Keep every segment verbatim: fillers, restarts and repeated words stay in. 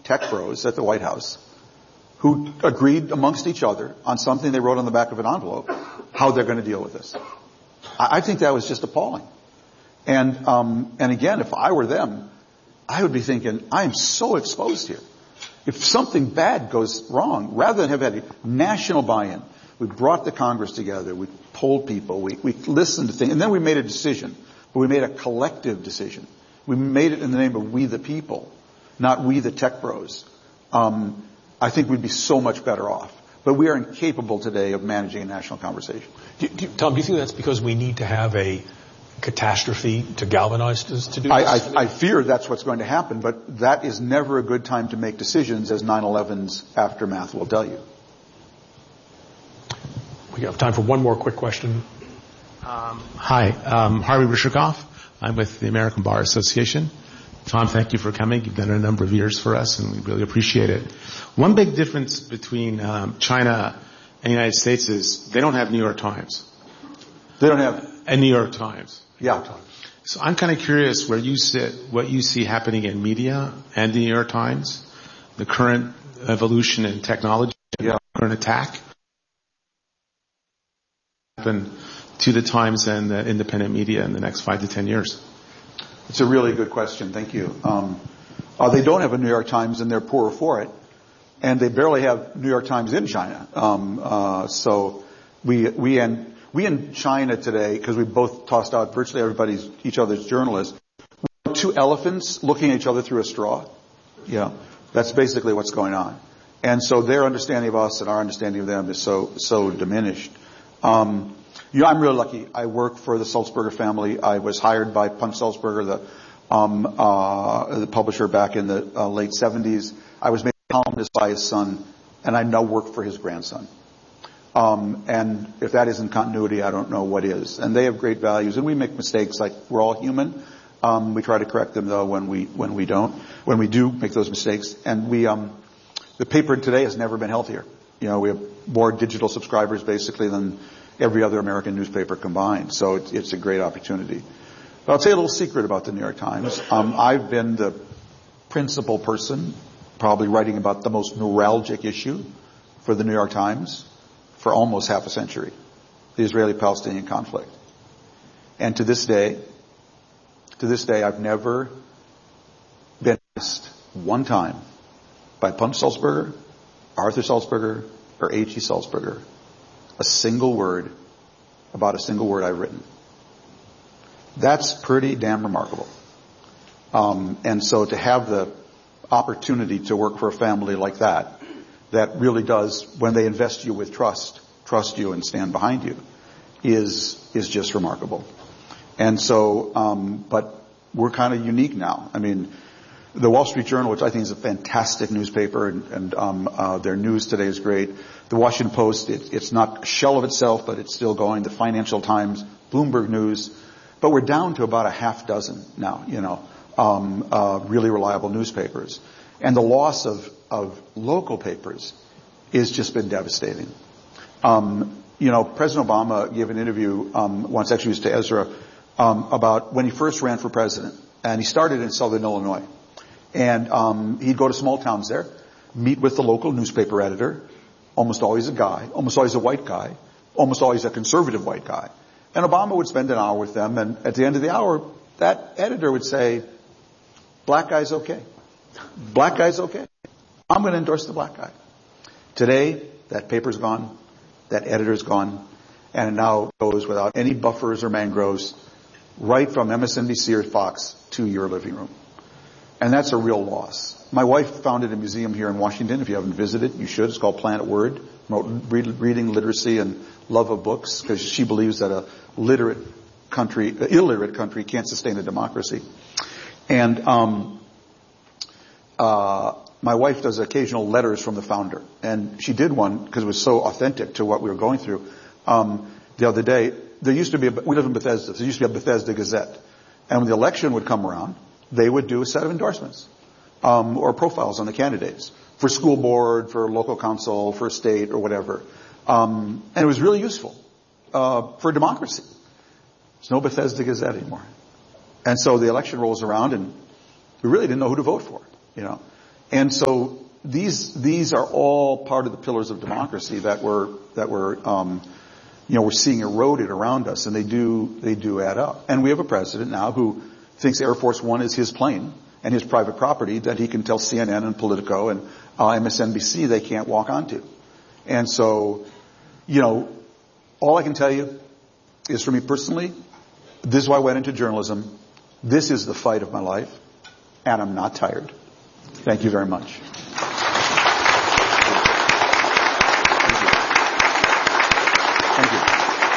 tech bros at the White House who agreed amongst each other on something they wrote on the back of an envelope, how they're going to deal with this. I, I think that was just appalling. And, um, and again, if I were them, I would be thinking, I am so exposed here. If something bad goes wrong, rather than have had a national buy-in, we brought the Congress together, we polled people, we, we listened to things, and then we made a decision. But we made a collective decision. We made it in the name of we the people, not we the tech bros. Um, I think we'd be so much better off. But we are incapable today of managing a national conversation. Do, do, Tom, do you think that's because we need to have a catastrophe to galvanize us to do I, this? I, I fear that's what's going to happen, but that is never a good time to make decisions, as nine eleven's aftermath will tell you. We have time for one more quick question. Um, hi, um, Harvey Risherkoff. I'm with the American Bar Association. Tom, thank you for coming. You've done a number of years for us, and we really appreciate it. One big difference between um, China and the United States is they don't have New York Times. They don't have a New York Times. Yeah. So I'm kind of curious where you sit, what you see happening in media and the New York Times, the current evolution in technology, yeah. the current attack happen to the Times and the independent media in the next five to ten years. It's a really good question. Thank you. Um, uh, they don't have a New York Times, and they're poorer for it. And they barely have New York Times in China. Um, uh, so we we and we in China today, because we both tossed out virtually everybody's each other's journalists, we're two elephants looking at each other through a straw. Yeah, that's basically what's going on. And so their understanding of us and our understanding of them is so so diminished. Um, You know, I'm really lucky. I work for the Sulzberger family. I was hired by Punch Sulzberger, the, um, uh, the publisher, back in the uh, late seventies. I was made a columnist by his son, and I now work for his grandson. Um, and if that isn't continuity, I don't know what is. And they have great values, and we make mistakes. Like, we're all human. Um, we try to correct them, though, when we when we don't, when we do make those mistakes. And we, um, the paper today has never been healthier. You know, we have more digital subscribers basically than every other American newspaper combined. So it's, it's a great opportunity. But I'll tell you a little secret about the New York Times. Um, I've been the principal person, probably writing about the most neuralgic issue for the New York Times for almost half a century, the Israeli-Palestinian conflict. And to this day, to this day, I've never been asked one time by Punch Sulzberger, Arthur Sulzberger, or H E Sulzberger a single word about a single word I've written. That's pretty damn remarkable. Um, and so to have the opportunity to work for a family like that, that really does, when they invest you with trust, trust you and stand behind you, is is just remarkable. And so, um, but we're kind of unique now. I mean, the Wall Street Journal, which I think is a fantastic newspaper, and, and um, uh, their news today is great. The Washington Post, it, it's not a shell of itself, but it's still going. The Financial Times, Bloomberg News. But we're down to about a half dozen now, you know, um, uh, really reliable newspapers. And the loss of, of local papers has just been devastating. Um, you know, President Obama gave an interview um, once, actually it was to Ezra, um, about when he first ran for president. And he started in southern Illinois. And um, he'd go to small towns there, meet with the local newspaper editor, almost always a guy, almost always a white guy, almost always a conservative white guy. And Obama would spend an hour with them, and at the end of the hour, that editor would say, black guy's okay. Black guy's okay. I'm going to endorse the black guy. Today, that paper's gone, that editor's gone, and it now goes without any buffers or mangroves right from M S N B C or Fox to your living room. And that's a real loss. My wife founded a museum here in Washington. If you haven't visited, you should. It's called Planet Word. Reading, literacy, and love of books, because she believes that a literate country, an illiterate country, can't sustain a democracy. And um, uh, my wife does occasional letters from the founder, and she did one because it was so authentic to what we were going through. Um, the other day, there used to be a, we live in Bethesda. So there used to be a Bethesda Gazette, and when the election would come around, they would do a set of endorsements um, or profiles on the candidates for school board, for local council, for state, or whatever. Um, and it was really useful uh, for democracy. There's no Bethesda Gazette anymore. And so the election rolls around, and we really didn't know who to vote for, you know. And so these these are all part of the pillars of democracy that we're that we're um, you know we're seeing eroded around us, and they do they do add up. And we have a president now who thinks Air Force One is his plane and his private property that he can tell C N N and Politico and uh, M S N B C they can't walk onto. And so, you know, all I can tell you is, for me personally, this is why I went into journalism. This is the fight of my life, and I'm not tired. Thank you very much. Thank you.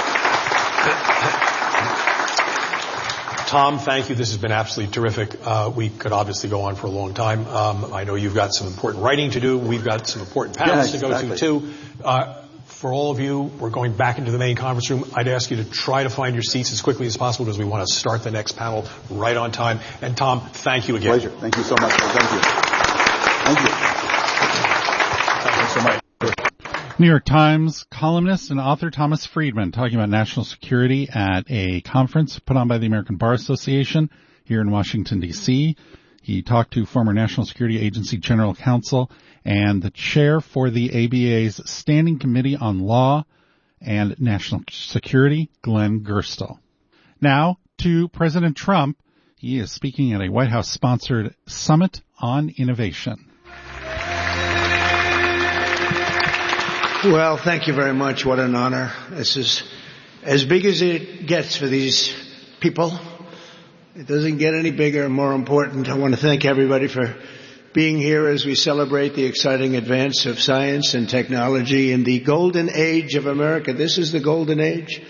Tom, thank you. This has been absolutely terrific. Uh, we could obviously go on for a long time. Um, I know you've got some important writing to do. We've got some important panels yeah, to go exactly. to, too. Uh, For all of you, we're going back into the main conference room. I'd ask you to try to find your seats as quickly as possible because we want to start the next panel right on time. And Tom, thank you again. Pleasure. Thank you so much. Thank you. Thank you. Thanks so much. New York Times columnist and author Thomas Friedman talking about national security at a conference put on by the American Bar Association here in Washington, D C He talked to former National Security Agency General Counsel and the chair for the A B A's Standing Committee on Law and National Security, Glenn Gerstle. Now to President Trump. He is speaking at a White House-sponsored summit on innovation. Well, thank you very much. What an honor. This is as big as it gets for these people. It doesn't get any bigger and more important. I want to thank everybody for being here as we celebrate the exciting advance of science and technology in the golden age of America. This is the golden age.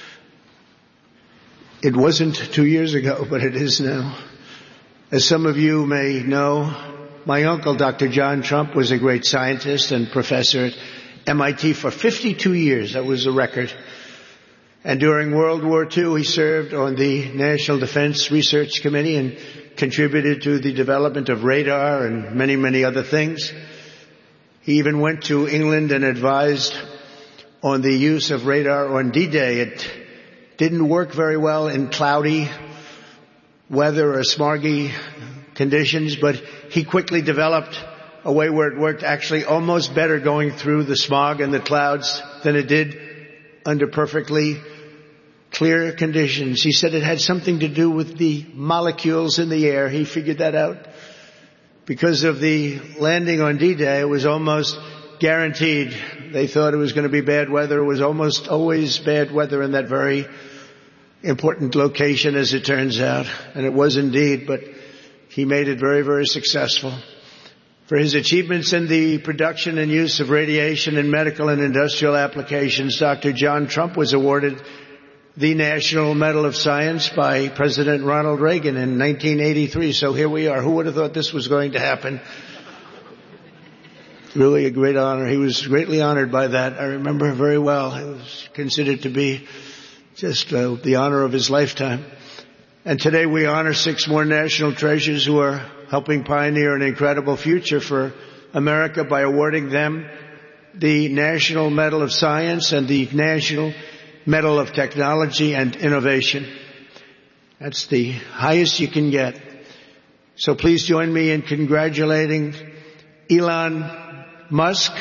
It wasn't two years ago, but it is now. As some of you may know, my uncle, Doctor John Trump, was a great scientist and professor at M I T for fifty-two years. That was a record. And during World War Two, he served on the National Defense Research Committee and contributed to the development of radar and many, many other things. He even went to England and advised on the use of radar on D-Day. It didn't work very well in cloudy weather or smoggy conditions, but he quickly developed a way where it worked actually almost better going through the smog and the clouds than it did under perfectly clear conditions. He said it had something to do with the molecules in the air. He figured that out. Because of the landing on D-Day, it was almost guaranteed. They thought it was going to be bad weather. It was almost always bad weather in that very important location, as it turns out. And it was indeed, but he made it very, very successful. For his achievements in the production and use of radiation in medical and industrial applications, Doctor John Trump was awarded the National Medal of Science by President Ronald Reagan in nineteen eighty-three. So here we are. Who would have thought this was going to happen? Really a great honor. He was greatly honored by that. I remember very well. It was considered to be just uh, the honor of his lifetime. And today we honor six more national treasures who are helping pioneer an incredible future for America by awarding them the National Medal of Science and the National Medal of Technology and Innovation. That's the highest you can get. So please join me in congratulating Elon Musk,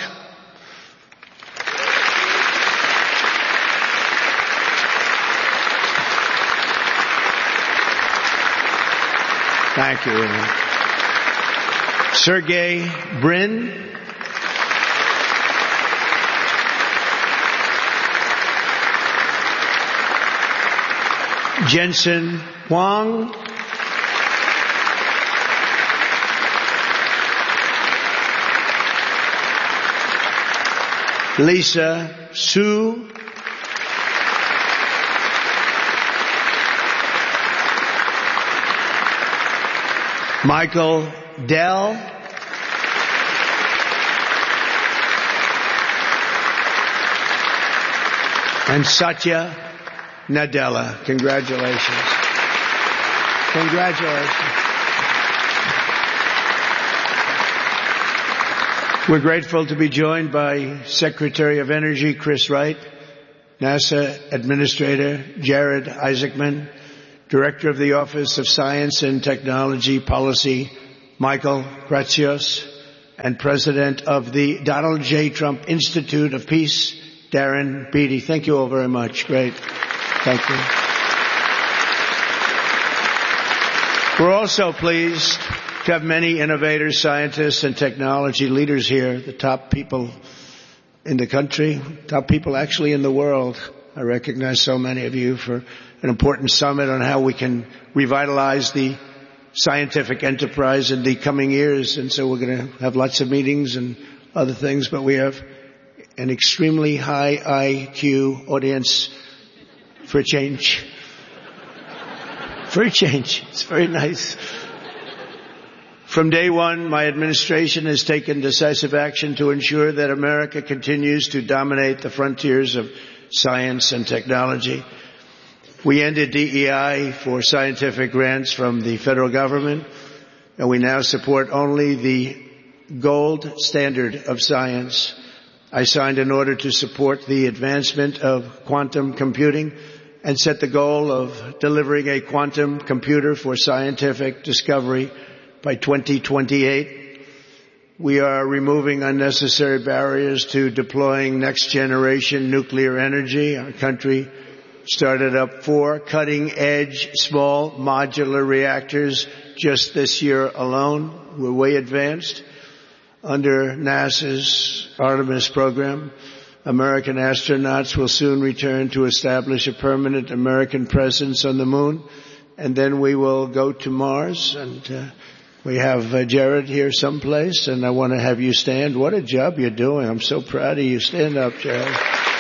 thank you, Elon. Sergey Brin, Jensen Huang, Lisa Su, Michael Dell, and Satya Nadella. Congratulations. Congratulations. We're grateful to be joined by Secretary of Energy Chris Wright, NASA Administrator Jared Isaacman, Director of the Office of Science and Technology Policy Michael Grazios, and president of the Donald J. Trump Institute of Peace, Darren Beattie. Thank you all very much. Great. Thank you. We're also pleased to have many innovators, scientists, and technology leaders here, the top people in the country, top people actually in the world. I recognize so many of you for an important summit on how we can revitalize the scientific enterprise in the coming years. And so we're going to have lots of meetings and other things, but we have an extremely high I Q audience for a change. For a change. It's very nice. From day one, my administration has taken decisive action to ensure that America continues to dominate the frontiers of science and technology. We ended D E I for scientific grants from the federal government, and we now support only the gold standard of science. I signed an order to support the advancement of quantum computing and set the goal of delivering a quantum computer for scientific discovery by twenty twenty-eight. We are removing unnecessary barriers to deploying next generation nuclear energy. Our country started up four cutting-edge small modular reactors just this year alone. We're way advanced. Under NASA's Artemis program, American astronauts will soon return to establish a permanent American presence on the moon, and then we will go to Mars. And uh, we have uh, Jared here someplace, and I want to have you stand. What a job you're doing. I'm so proud of you. Stand up, Jared.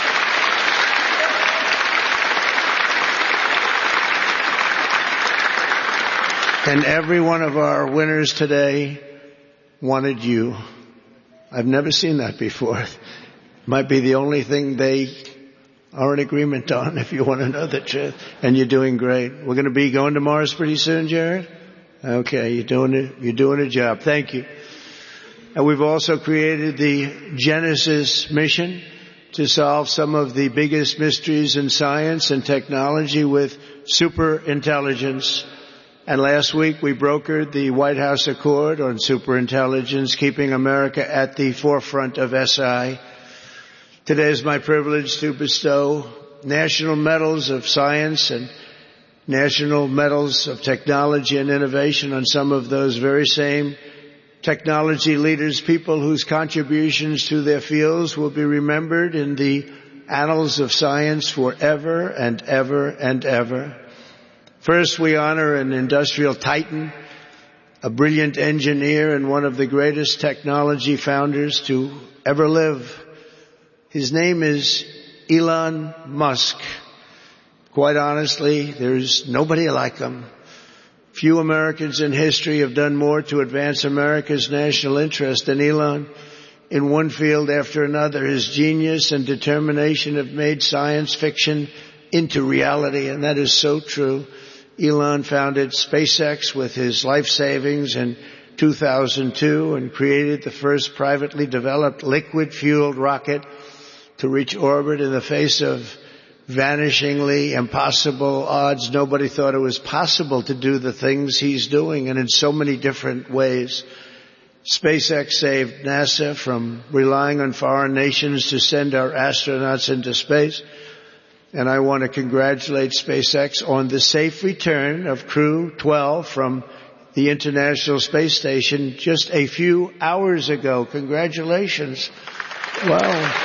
And every one of our winners today wanted you. I've never seen that before. Might be the only thing they are in agreement on, if you want to know the truth. And you're doing great. We're going to be going to Mars pretty soon, Jared? Okay, you're doing it. You're doing a job. Thank you. And we've also created the Genesis mission to solve some of the biggest mysteries in science and technology with super intelligence. And last week we brokered the White House Accord on superintelligence, keeping America at the forefront of S I. Today is my privilege to bestow national medals of science and national medals of technology and innovation on some of those very same technology leaders, people whose contributions to their fields will be remembered in the annals of science forever and ever and ever. First, we honor an industrial titan, a brilliant engineer, and one of the greatest technology founders to ever live. His name is Elon Musk. Quite honestly, there's nobody like him. Few Americans in history have done more to advance America's national interest than Elon. In one field after another, his genius and determination have made science fiction into reality, and that is so true. Elon founded SpaceX with his life savings in two thousand two and created the first privately developed liquid-fueled rocket to reach orbit in the face of vanishingly impossible odds. Nobody thought it was possible to do the things he's doing, and in so many different ways. SpaceX saved NASA from relying on foreign nations to send our astronauts into space. And I want to congratulate SpaceX on the safe return of Crew twelve from the International Space Station just a few hours ago. Congratulations. Wow.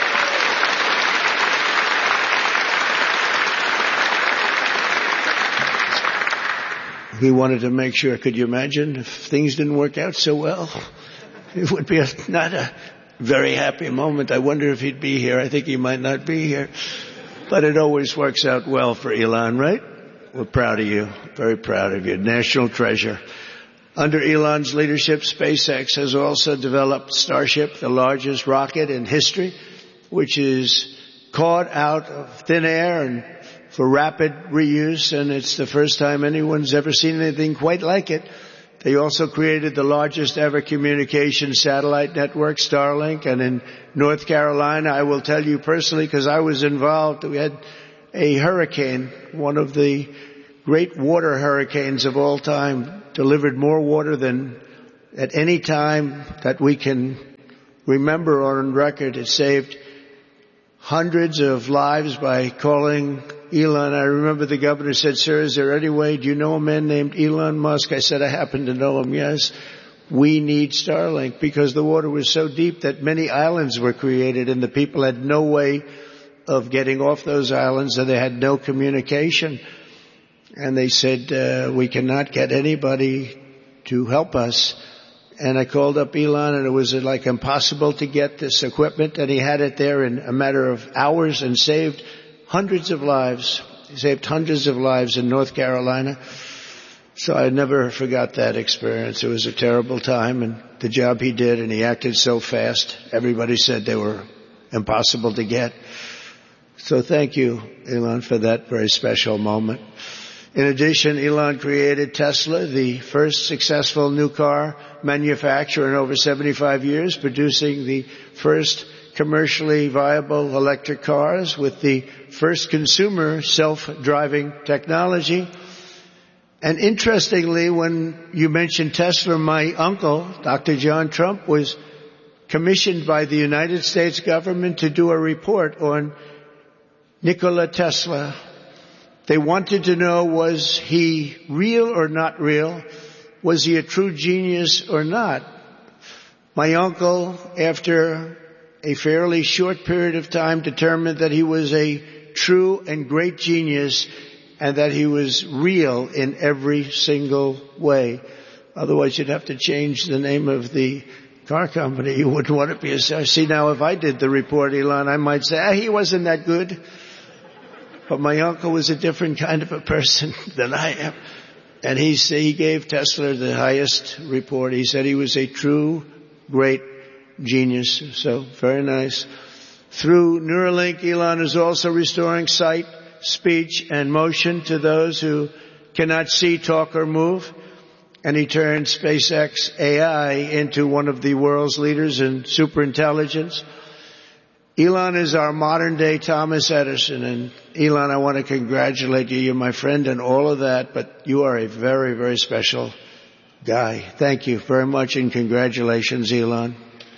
We wanted to make sure, could you imagine if things didn't work out so well? It would be a, not a very happy moment. I wonder if he'd be here. I think he might not be here. But it always works out well for Elon, right? We're proud of you. Very proud of you. National treasure. Under Elon's leadership, SpaceX has also developed Starship, the largest rocket in history, which is caught out of thin air and for rapid reuse, and it's the first time anyone's ever seen anything quite like it. They also created the largest ever communication satellite network, Starlink, and in North Carolina, I will tell you personally, because I was involved, we had a hurricane, one of the great water hurricanes of all time, delivered more water than at any time that we can remember or on record, has saved hundreds of lives by calling Elon. I remember the governor said, "Sir, is there any way, do you know a man named Elon Musk?" I said, "I happen to know him, yes." We need Starlink because the water was so deep that many islands were created and the people had no way of getting off those islands, and they had no communication. And they said, uh, we cannot get anybody to help us. And I called up Elon, and it was like impossible to get this equipment, and he had it there in a matter of hours and saved hundreds of lives. He saved hundreds of lives in North Carolina. So I never forgot that experience. It was a terrible time, and the job he did, and he acted so fast. Everybody said they were impossible to get. So thank you, Elon, for that very special moment. In addition, Elon created Tesla, the first successful new car manufacturer in over seventy-five years, producing the first commercially viable electric cars with the first consumer self-driving technology. And interestingly, when you mentioned Tesla, my uncle, Doctor John Trump, was commissioned by the United States government to do a report on Nikola Tesla. They wanted to know, was he real or not real? Was he a true genius or not? My uncle, after a fairly short period of time, determined that he was a true and great genius and that he was real in every single way. Otherwise, you'd have to change the name of the car company. You wouldn't want to be a... See, now, if I did the report, Elon, I might say, ah, he wasn't that good. But my uncle was a different kind of a person than I am. And he, he gave Tesla the highest report. He said he was a true, great genius. So, very nice. Through Neuralink, Elon is also restoring sight, speech, and motion to those who cannot see, talk, or move. And he turned SpaceX A I into one of the world's leaders in superintelligence. Elon is our modern-day Thomas Edison, and Elon, I want to congratulate you. You're my friend and all of that, but you are a very, very special guy. Thank you very much, and congratulations, Elon.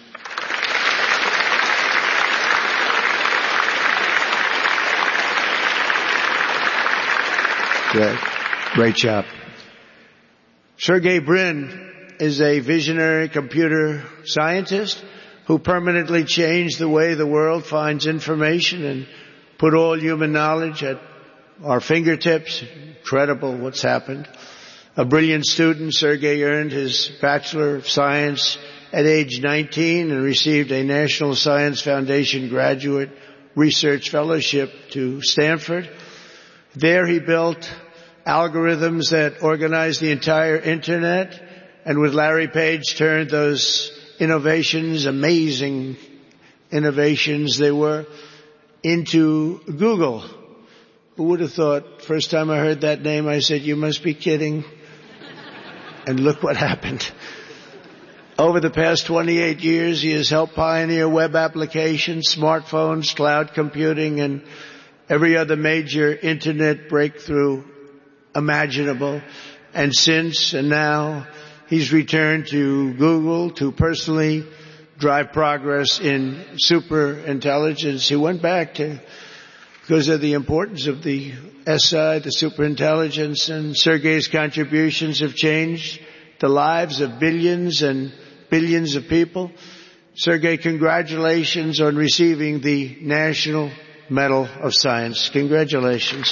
Great. Great job. Sergey Brin is a visionary computer scientist who permanently changed the way the world finds information and put all human knowledge at our fingertips. Incredible what's happened. A brilliant student, Sergey earned his Bachelor of Science at age nineteen and received a National Science Foundation Graduate Research Fellowship to Stanford. There he built algorithms that organized the entire Internet, and with Larry Page turned those innovations, amazing innovations they were, into Google. Who would have thought? First time I heard that name, I said, you must be kidding. And look what happened. Over the past twenty-eight years, he has helped pioneer web applications, smartphones, cloud computing, and every other major Internet breakthrough imaginable. And since and now, he's returned to Google to personally drive progress in super intelligence. He went back to, because of the importance of the S I, the super intelligence, and Sergey's contributions have changed the lives of billions and billions of people. Sergey, congratulations on receiving the National Medal of Science. Congratulations.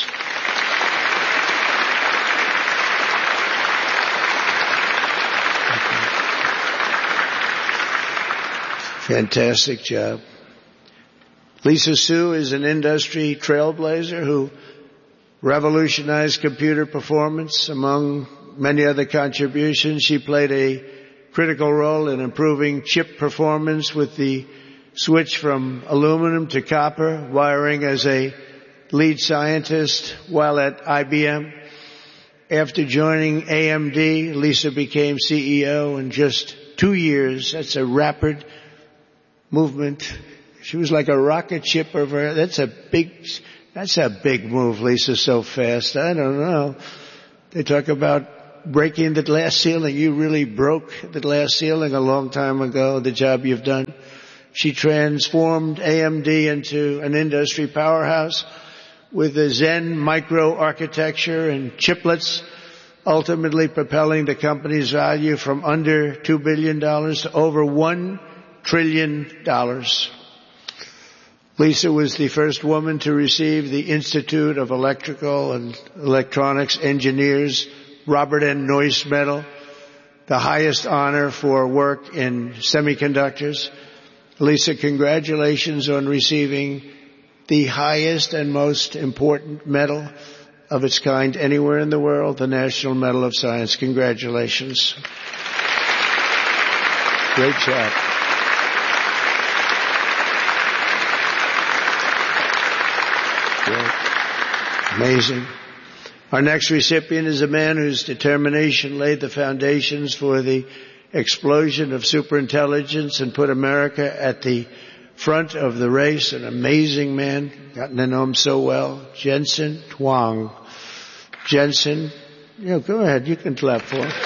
Fantastic job. Lisa Su is an industry trailblazer who revolutionized computer performance. Among many other contributions, she played a critical role in improving chip performance with the switch from aluminum to copper wiring as a lead scientist while at I B M. After joining A M D, Lisa became C E O in just two years. That's a rapid movement. She was like a rocket ship of her. That's a big, that's a big move, Lisa, so fast. I don't know. They talk about breaking the glass ceiling. You really broke the glass ceiling a long time ago, the job you've done. She transformed A M D into an industry powerhouse with the Zen microarchitecture and chiplets, ultimately propelling the company's value from under two billion dollars to over one trillion dollars. Lisa was the first woman to receive the Institute of Electrical and Electronics Engineers Robert N. Noyce Medal, the highest honor for work in semiconductors. Lisa, congratulations on receiving the highest and most important medal of its kind anywhere in the world, the National Medal of Science. Congratulations. Great job. Great. Amazing. Our next recipient is a man whose determination laid the foundations for the explosion of superintelligence and put America at the front of the race. An amazing man. Gotten to know him so well. Jensen Huang. Jensen, you know, go ahead. You can clap for him.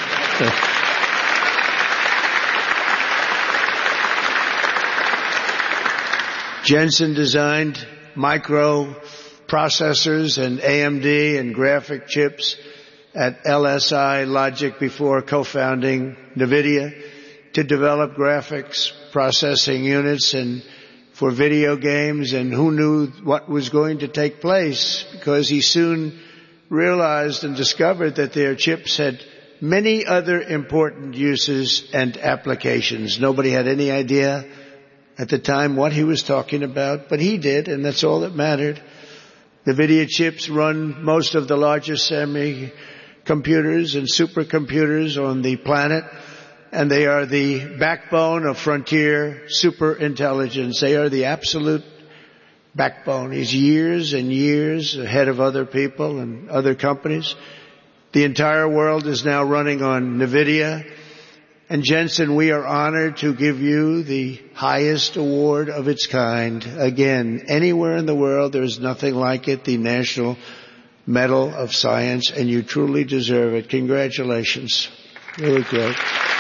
Jensen designed microprocessors and A M D and graphic chips at L S I Logic before co-founding NVIDIA to develop graphics processing units and for video games, and who knew what was going to take place, because he soon realized and discovered that their chips had many other important uses and applications. Nobody had any idea at the time what he was talking about, but he did, and that's all that mattered. NVIDIA chips run most of the largest semi-computers and supercomputers on the planet, and they are the backbone of frontier superintelligence. They are the absolute backbone. He's years and years ahead of other people and other companies. The entire world is now running on NVIDIA. And Jensen, we are honored to give you the highest award of its kind. Again, anywhere in the world, there is nothing like it, the National Medal of Science, and you truly deserve it. Congratulations. Really great.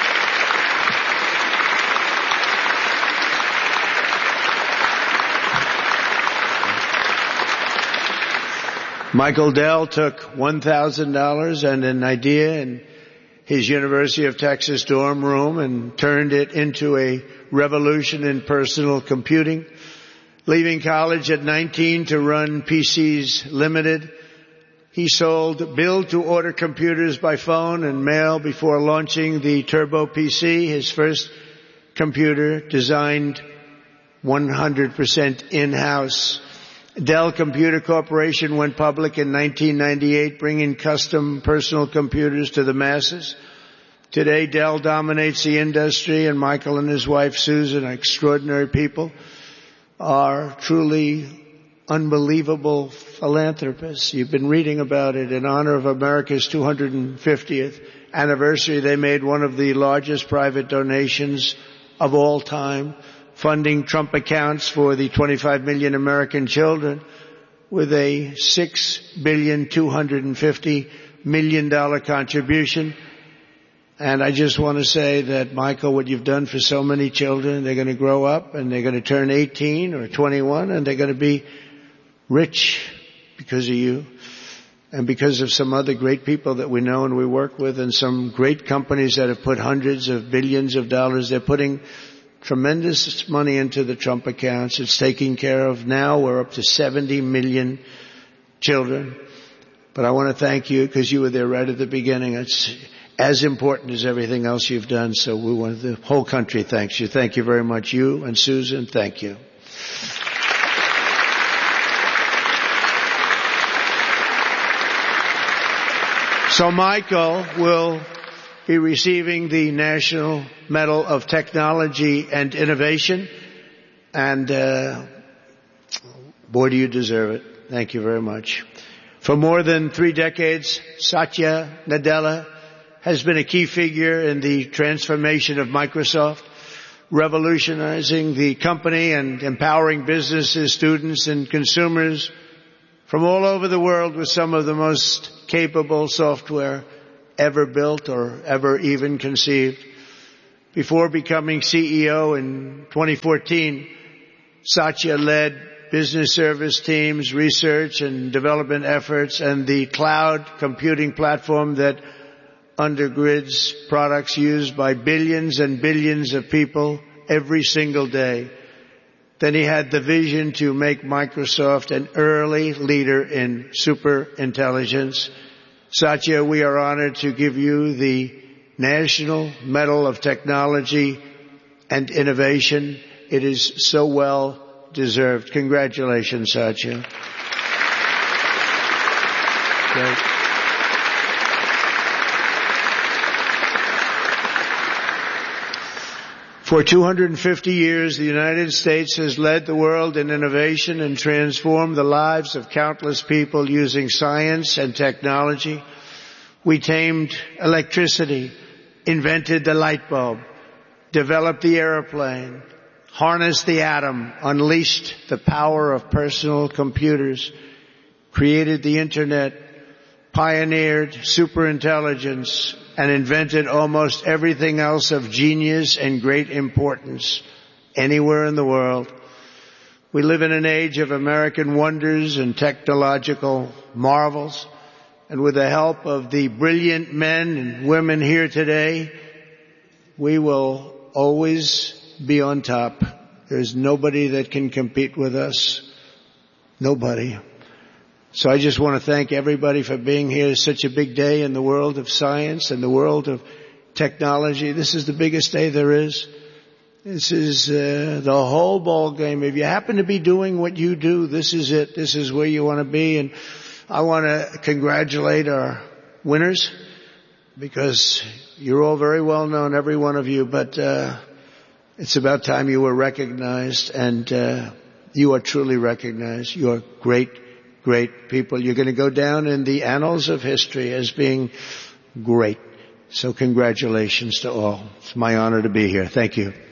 Michael Dell took one thousand dollars and an idea in his University of Texas dorm room and turned it into a revolution in personal computing. Leaving college at nineteen to run P Cs Limited, he sold build-to-order computers by phone and mail before launching the Turbo P C, his first computer designed one hundred percent in-house. Dell Computer Corporation went public in nineteen ninety-eight, bringing custom personal computers to the masses. Today, Dell dominates the industry, and Michael and his wife, Susan, extraordinary people, are truly unbelievable philanthropists. You've been reading about it. In honor of America's two hundred fiftieth anniversary, they made one of the largest private donations of all time, funding Trump accounts for the twenty-five million American children with a six billion two hundred fifty million dollars contribution. And I just want to say that, Michael, what you've done for so many children, they're going to grow up and they're going to turn eighteen or twenty-one and they're going to be rich because of you and because of some other great people that we know and we work with, and some great companies that have put hundreds of billions of dollars. They're putting tremendous money into the Trump accounts. It's taking care of, now we're up to seventy million children. But I want to thank you because you were there right at the beginning. It's as important as everything else you've done. So we want, the whole country thanks you. Thank you very much. You and Susan, thank you. So Michael will be receiving the National Medal of Technology and Innovation. And, uh, boy, do you deserve it. Thank you very much. For more than three decades, Satya Nadella has been a key figure in the transformation of Microsoft, revolutionizing the company and empowering businesses, students, and consumers from all over the world with some of the most capable software ever built or ever even conceived. Before becoming C E O in twenty fourteen, Satya led business service teams, research and development efforts, and the cloud computing platform that undergirds products used by billions and billions of people every single day. Then he had the vision to make Microsoft an early leader in super intelligence. Satya, we are honored to give you the National Medal of Technology and Innovation. It is so well deserved. Congratulations, Satya. Great. For two hundred fifty years, the United States has led the world in innovation and transformed the lives of countless people using science and technology. We tamed electricity, invented the light bulb, developed the airplane, harnessed the atom, unleashed the power of personal computers, created the internet, pioneered superintelligence, and invented almost everything else of genius and great importance anywhere in the world. We live in an age of American wonders and technological marvels, and with the help of the brilliant men and women here today, we will always be on top. There's nobody that can compete with us. Nobody. So I just want to thank everybody for being here. It's such a big day in the world of science and the world of technology. This is the biggest day there is. This is uh, the whole ball game. If you happen to be doing what you do, this is it. This is where you want to be. And I want to congratulate our winners, because you're all very well known, every one of you, but uh it's about time you were recognized, and uh you are truly recognized. You are great, great people. You're going to go down in the annals of history as being great. So congratulations to all. It's my honor to be here. Thank you.